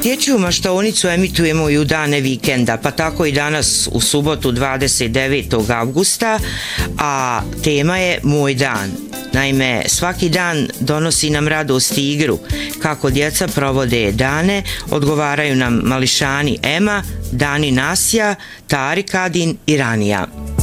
Dječju maštaonicu emitujemo i u dane vikenda, pa tako i danas u subotu 29. avgusta, a tema je Moj dan. Naime, svaki dan donosi nam radost i igru. Kako djeca provode dane, odgovaraju nam mališani Ema, Dani Nasja, Tarik Adin i Ranija.